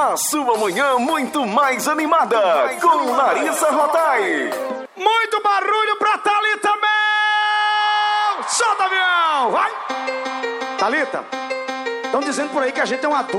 A sua manhã muito mais animada com Larissa Rotai. Muito barulho pra Thalita Mel! Solta, avião! Vai! Thalita, estão dizendo por aí que a gente é um adulto.